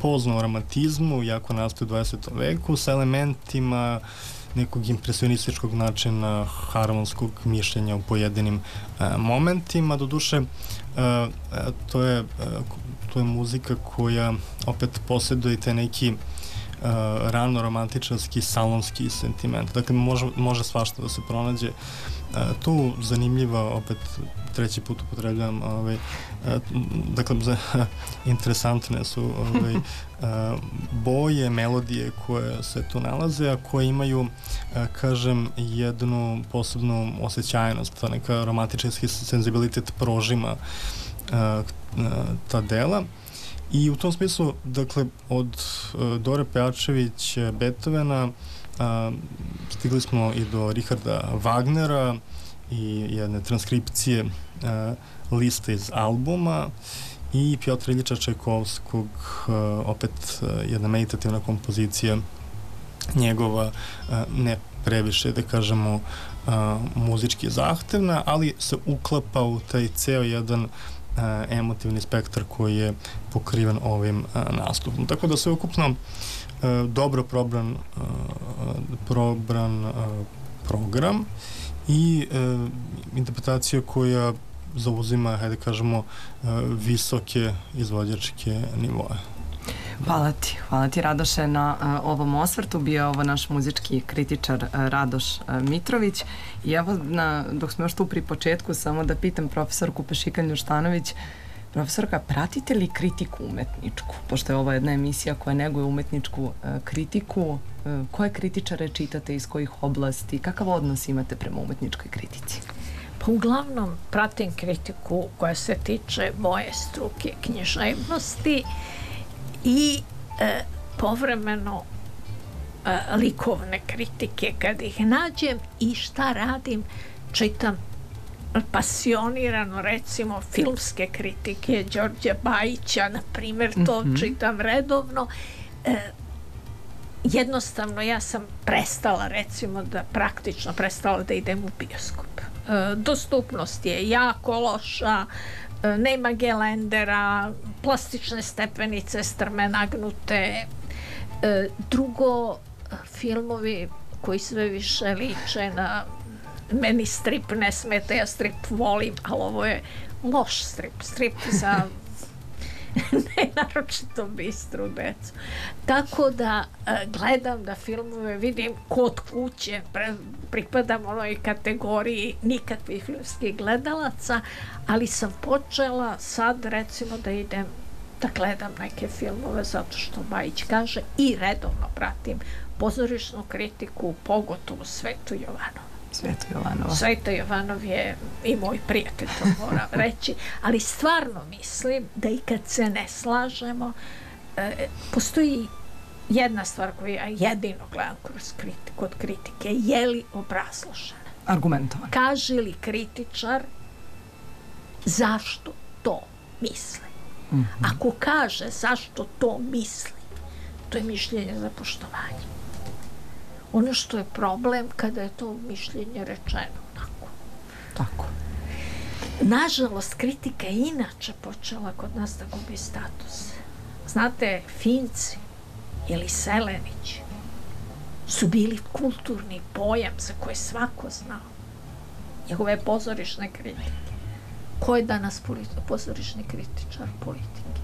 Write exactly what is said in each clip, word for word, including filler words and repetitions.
pozno romantizmu, jako nastoji u dvadesetom veku, sa elementima nekog impresionističkog načina harmonskog mišljenja u pojedinim uh, momentima. Doduše, uh, to je, uh, to je muzika koja opet posjeduje te neki uh, rano romantičarski, salonski sentiment. Dakle, može, može svašta da se pronađe. Uh, tu zanimljiva, opet treći put upotrebljavam, ovaj, uh, dakle, za, interesantne su ovaj, uh, boje, melodije koje se tu nalaze, a koje imaju, uh, kažem, jednu posebnu osjećajnost, ta neka romantičarski senzibilitet prožima uh, ta dela. I u tom smislu, dakle, od uh, Dore Pejačević, Beethovena, uh, stigli smo i do Richarda Wagnera i jedne transkripcije uh, liste iz albuma i Pjotra Iljiča Čajkovskog, uh, opet uh, jedna meditativna kompozicija njegova, uh, ne previše, da kažemo, uh, muzički zahtevna, ali se uklapa u taj ceo jedan Uh, emotivni spektar koji je pokriven ovim uh, nastupom. Tako da sve ukupno uh, dobro probran, uh, probran uh, program i uh, interpretacija koja zauzima, hajde kažemo, uh, visoke izvođačke nivoe. Hvala ti, hvala ti Radoše na uh, ovom osvrtu. Bio je ovo naš muzički kritičar uh, Radoš uh, Mitrović. I evo, na, dok smo još tu pri početku, samo da pitam profesorku Pešikan-Ljuštanović, profesorka, pratite li kritiku umetničku? Pošto je ovo jedna emisija koja neguje umetničku uh, kritiku. Uh, koje kritičare čitate, iz kojih oblasti? Kakav odnos imate prema umetničkoj kritici? Pa uglavnom pratim kritiku koja se tiče moje struke književnosti i e, povremeno e, likovne kritike kad ih nađem. I šta radim? Čitam pasionirano, recimo, filmske kritike Đorđa Bajića, na primjer, to mm-hmm. čitam redovno. E, jednostavno ja sam prestala, recimo, da praktično prestala da idem u bioskop. E, dostupnost je jako loša, nema gelendera, plastične stepenice strme nagnute. E, drugo, filmovi koji sve više liče na, meni strip ne smeta, ja strip volim, ali ovo je loš strip, strip za ne naročito bistru decu. Tako da e, gledam da filmove vidim kod kuće, pre, pripadam onoj kategoriji nikakvih filmskih gledalaca, ali sam počela sad, recimo, da idem da gledam neke filmove zato što Bajić kaže, i redovno pratim pozorišnu kritiku, pogotovo Svetu Jovanova. Sveto Jovanova. Sveto Jovanov je i moj prijatelj, to moram reći, ali stvarno mislim da i kad se ne slažemo, e, postoji jedna stvar koju ja jedino gledam kroz kritiku, kod kritike, je li obrazložena? Argumentovan. Kaže li kritičar zašto to misli? Mm-hmm. Ako kaže zašto to misli, to je mišljenje za poštovanje. Ono što je problem kada je to mišljenje rečeno tako. Tako. Nažalost, kritika je inače počela kod nas da gubi status. Znate, Finci ili Selenić su bili kulturni pojam za koje svako znao. Njegove pozorišne kritike. Ko je danas politi- pozorišni kritičar politike?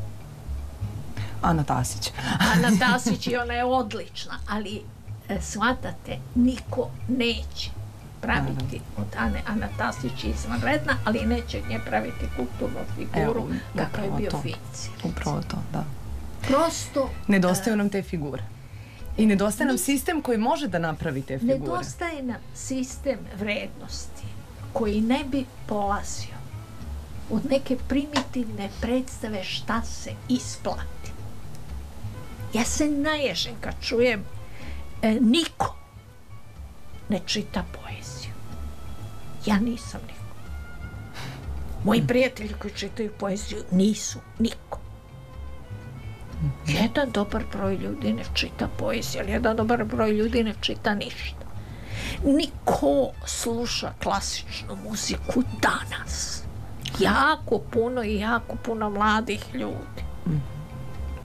Ana Tasić. Ana Tasić, i ona je odlična, ali e, shvatate, niko neće praviti od Ane Ana Tasić izvanredna, ali neće nje praviti kulturnu figuru. Evo, kako je bio Finci. Upravo to, da. Prosto nedostaju nam te figure. I nedostaje nam sistem koji može da napravi te figure. Nedostaje nam sistem vrednosti koji ne bi polazio od neke primitivne predstave šta se isplati. Ja se naježim kad čujem e, niko ne čita poeziju. Ja nisam niko. Moji prijatelji koji čitaju poeziju nisu niko. Jedan dobar broj ljudi ne čita poeziju, ali jedan dobar broj ljudi ne čita ništa. Niko sluša klasičnu muziku danas. Jako puno i jako puno mladih ljudi.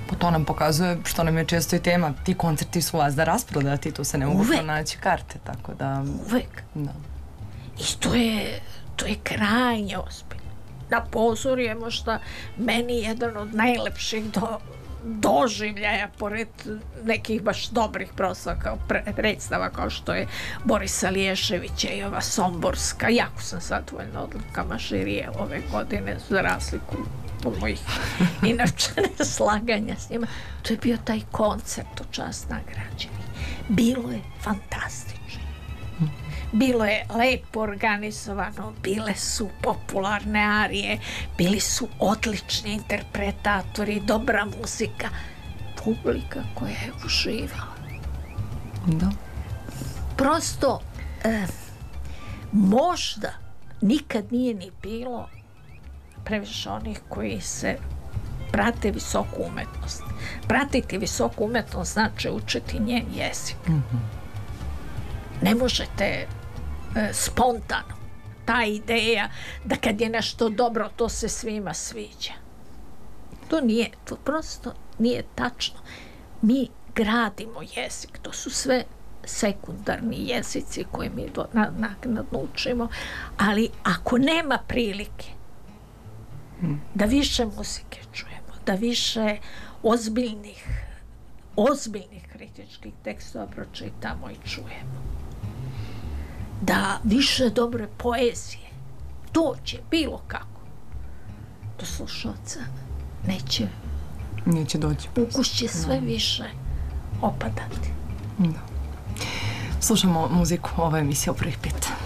Pa to nam pokazuje, što nam je često i tema, ti koncerti su vas da rasprodati, tu se ne mogu pronaći karte, tako da... Uvek. Da. I to je, to je krajnje ozbiljno. Na pozorju je možda meni jedan od najlepših do, doživljaja, pored nekih baš dobrih proslava, kao pre, predstava kao što je Borisa Liješevića i ova Somborska. Jako sam zadovoljna odlukama žirije ove godine, za razliku od mojih inače slaganja s njima. To je bio taj koncert u čast nagrađenih. Bilo je fantastično. Bilo je lepo organizovano, bile su popularne arije, bili su odlični interpretatori, dobra muzika, publika koja je uživala. Da. Prosto, eh, možda nikad nije ni bilo previše onih koji se prate visoku umetnost. Pratiti visoku umetnost znači učiti njen jezik. Mm-hmm. Ne možete e, spontano. Ta ideja da kad je nešto dobro, to se svima sviđa. To nije, to prosto nije tačno. Mi gradimo jezik, to su sve sekundarni jezici koje mi do, na, naknadno učimo, ali ako nema prilike hmm. da više muzike čujemo, da više ozbiljnih ozbiljnih kritičkih tekstova pročitamo i čujemo, da više dobre poezije dođe bilo kako do slušalca, neće neće doći. Ukus će sve no. više opadati. Da. Slušamo muziku, ova emisija u prvi put.